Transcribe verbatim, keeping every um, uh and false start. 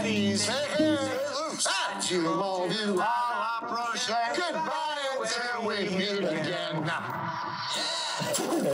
Please make it loose. At you, all you, all approach. Goodbye until we meet again.